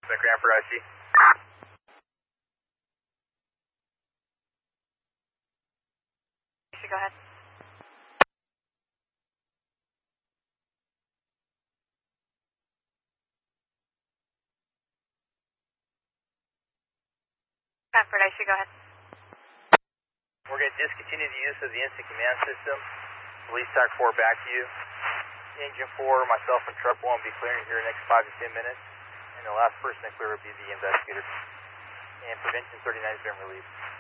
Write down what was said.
Cranford IC. Go ahead. Cranford IC, go ahead. We're going to discontinue the use of the instant command system. Release TAC 4 back to you. Engine 4, myself and Truck 1 will be clearing here in the next 5 to 10 minutes. And the last person to clear will be the investigator. And Prevention 39 has been released.